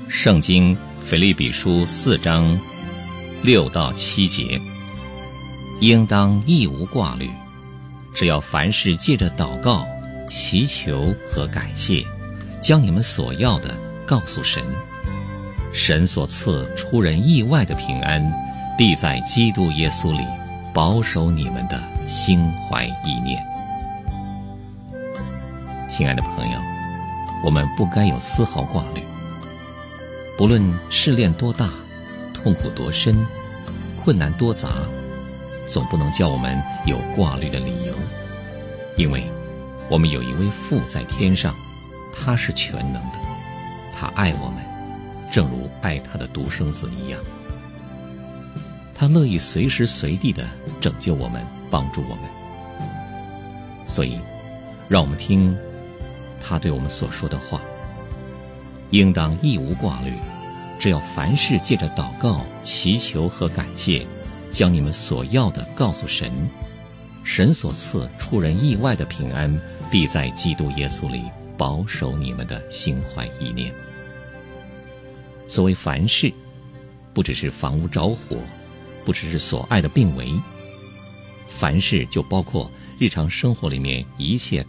圣经腓立比书4章6到7节，应当一无挂虑，只要凡事借着祷告、祈求和感谢，将你们所要的告诉神。神所赐出人意外的平安，必在基督耶稣里保守你们的心怀意念。亲爱的朋友，我们不该有丝毫挂虑。不论试炼多大，痛苦多深，困难多杂，总不能叫我们有挂虑的理由。因为我们有一位父在天上，他是全能的，他爱我们，正如爱他的独生子一样。他乐意随时随地地拯救我们，帮助我们。所以让我们听他对我们所说的话，应当一无挂虑，只要凡事借着祷告、祈求和感谢，将你们所要的告诉神。神所赐出人意外的平安，必在基督耶稣里保守你们的心怀意念。所谓凡事，不只是房屋着火，不只是所爱的病危，凡事就包括日常生活里面一切